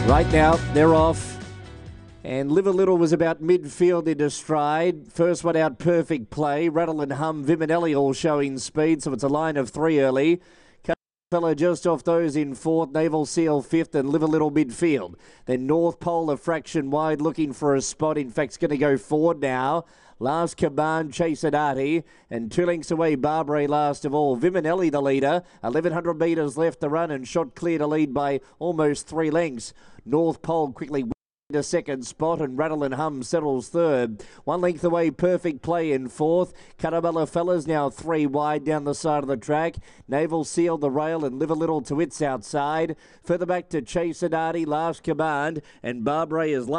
Right now, they're off. And Live a Little was about midfield into stride. First one out, Perfect Play. Rattle and Hum, Viminelli all showing speed, so it's a line of three early. Fella just off those in fourth, Naval Seal fifth, and Live a Little midfield. Then North Pole a fraction wide, looking for a spot. In fact, it's going to go forward now. Last Caban, Chasadati, and 2 lengths away, Barbary last of all. Viminelli the leader, 1,100 metres left to run, and shot clear to lead by almost 3 lengths. North Pole quickly a second spot, and Rattle and Hum settles third. 1 length away, Perfect Play in fourth. Caramella Fellas now 3 wide down the side of the track. Naval Seal the rail, and Live a Little to its outside. Further back to Chasadati, Last Command, and Barbary is last.